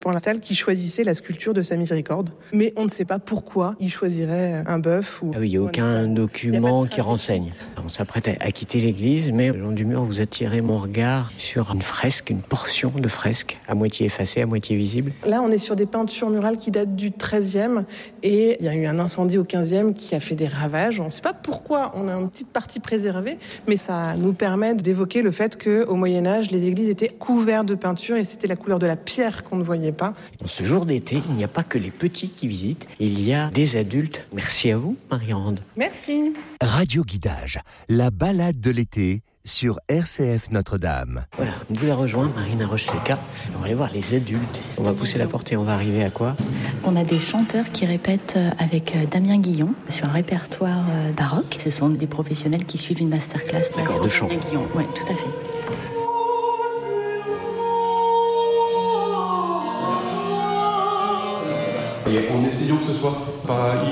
pour la salle qui choisissait la sculpture de sa miséricorde. Mais on ne sait pas pourquoi il choisirait un bœuf. Il n'y a aucun document qui renseigne. On s'apprête à quitter l'église, mais le long du mur, vous attirez mon regard sur une fresque, une portion de fresque, à moitié effacée, à moitié visible. Là, on est sur des peintures murales qui datent du XIIIe et il y a eu un incendie au XVe qui a fait des ravages. On ne sait pas pourquoi on a une petite partie préservée, mais ça nous permet d'évoquer le fait qu'au Moyen-Âge, les églises étaient couvertes de peinture et c'était la couleur de la pierre qu'on ne voyait pas. Dans ce jour d'été, il n'y a pas que les petits qui visitent, il y a des adultes. Merci à vous, Marie-Rande. Merci. Radio Guidage, la balade de l'été sur RCF Notre-Dame. Voilà, on vous a rejoint, Marina Roche-Leca. On va aller voir les adultes. On va pousser la porte et on va arriver à quoi ? On a des chanteurs qui répètent avec Damien Guillon sur un répertoire baroque. Ce sont des professionnels qui suivent une masterclass. D'accord, de chant. Damien Guillon, oui, tout à fait. Et en essayant que ce soit pas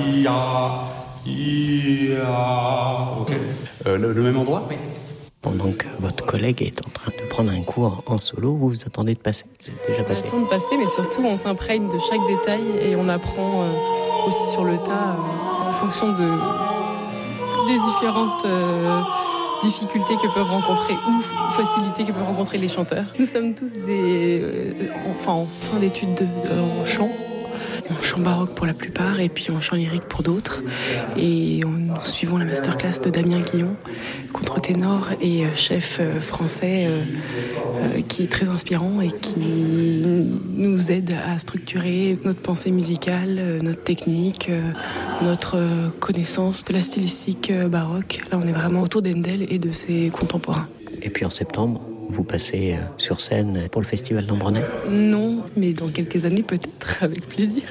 ok. Le même endroit. Oui. Pendant que votre collègue est en train de prendre un cours en solo, vous vous attendez de passer. Vous êtes déjà passé. On attend de passer, mais surtout on s'imprègne de chaque détail et on apprend aussi sur le tas en fonction des différentes difficultés que peuvent rencontrer ou facilités que peuvent rencontrer les chanteurs. Nous sommes tous en fin d'études en chant. En chant baroque pour la plupart et puis en chant lyrique pour d'autres. Et nous suivons la masterclass de Damien Guillon, contre-ténor et chef français qui est très inspirant et qui nous aide à structurer notre pensée musicale, notre technique, notre connaissance de la stylistique baroque. Là, on est vraiment autour d'Handel et de ses contemporains. Et puis en septembre, vous passez sur scène pour le festival d'Ambronay ? Non, mais dans quelques années peut-être, avec plaisir.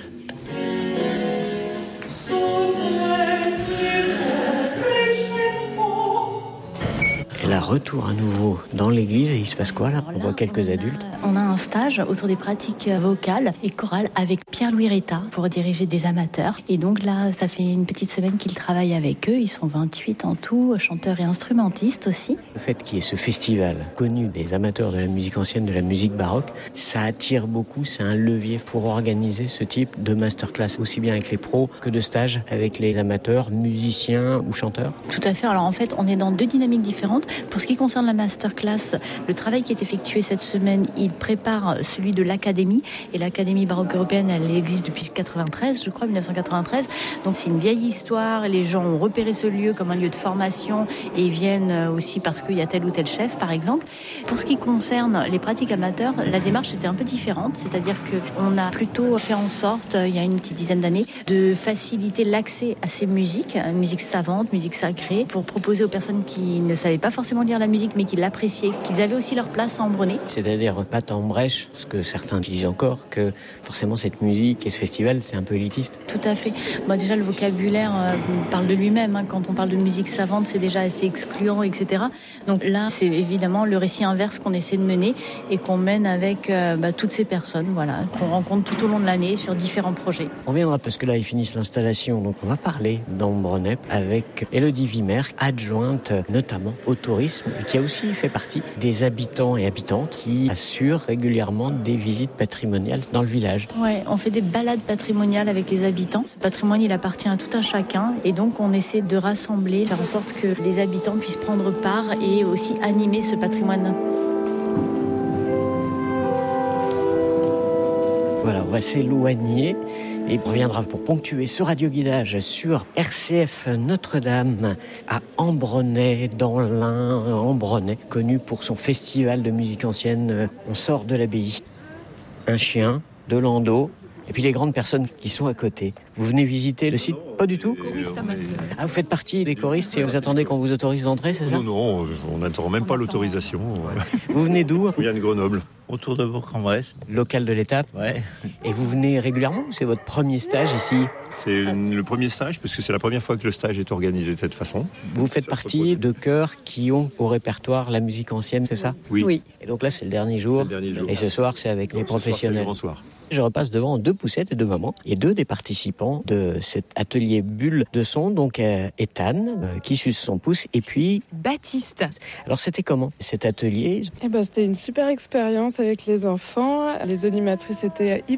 Et là, retour à nouveau dans l'église, et il se passe quoi là ? On voit quelques adultes. On a un stage autour des pratiques vocales et chorales avec Pierre-Louis Retta pour diriger des amateurs. Et donc là, ça fait une petite semaine qu'il travaille avec eux. Ils sont 28 en tout, chanteurs et instrumentistes aussi. Le fait qu'il y ait ce festival connu des amateurs de la musique ancienne, de la musique baroque, ça attire beaucoup, c'est un levier pour organiser ce type de masterclass, aussi bien avec les pros que de stages avec les amateurs, musiciens ou chanteurs. Tout à fait. Alors en fait, on est dans deux dynamiques différentes. Pour ce qui concerne la masterclass, le travail qui est effectué cette semaine, il prépare celui de l'Académie. Et l'Académie baroque européenne, elle existe depuis 1993, je crois, 1993. Donc c'est une vieille histoire. Les gens ont repéré ce lieu comme un lieu de formation et ils viennent aussi parce qu'il y a tel ou tel chef, par exemple. Pour ce qui concerne les pratiques amateurs, la démarche était un peu différente. C'est-à-dire qu'on a plutôt fait en sorte, il y a une petite dizaine d'années, de faciliter l'accès à ces musiques, musique savante, musique sacrée, pour proposer aux personnes qui ne savaient pas forcément lire la musique, mais qui l'appréciaient, qu'ils avaient aussi leur place à Ambronay. C'est-à-dire pas tant en brèche, ce que certains disent encore, que forcément cette musique et ce festival, c'est un peu élitiste. Tout à fait. Déjà, le vocabulaire parle de lui-même. Quand on parle de musique savante, c'est déjà assez excluant, etc. Donc là, c'est évidemment le récit inverse qu'on essaie de mener et qu'on mène avec toutes ces personnes, voilà, qu'on rencontre tout au long de l'année sur différents projets. On reviendra parce que là, ils finissent l'installation. Donc on va parler d'Ambronay avec Élodie Vimer, adjointe notamment au tourisme, et qui a aussi fait partie des habitants et habitantes qui assurent régulièrement des visites patrimoniales dans le village. Ouais, on fait des balades patrimoniales avec les habitants. Ce patrimoine, il appartient à tout un chacun et donc on essaie de rassembler, faire en sorte que les habitants puissent prendre part et aussi animer ce patrimoine. Voilà, on va s'éloigner et on reviendra pour ponctuer ce radioguidage sur RCF Notre-Dame à Ambronay, dans l'Ain, Ambronay, connu pour son festival de musique ancienne. On sort de l'abbaye. Un chien, de landau, et puis les grandes personnes qui sont à côté. Vous venez visiter le site ? Pas du tout ? Ah, vous faites partie des choristes et vous attendez qu'on vous autorise d'entrer, c'est ça ? Non, on n'attend même pas l'autorisation. Vous venez d'où ? On vient de Grenoble. Autour de Bourg-en-Bresse. Local de l'étape ? Ouais. Et vous venez régulièrement ou c'est votre premier stage ici ? C'est le premier stage, parce que c'est la première fois que le stage est organisé de cette façon. Vous faites partie de chœurs qui ont au répertoire la musique ancienne, c'est ça ? Oui. Et donc là, c'est le dernier jour. C'est le dernier jour. Et ce soir, c'est avec les professionnels. Ce soir, c'est le grand soir. Je repasse devant 2 poussettes et 2 mamans et 2 des participants de cet atelier bulle de son, donc Ethan qui suce son pouce et puis Baptiste. Alors c'était comment cet atelier? C'était une super expérience avec les enfants. Les animatrices étaient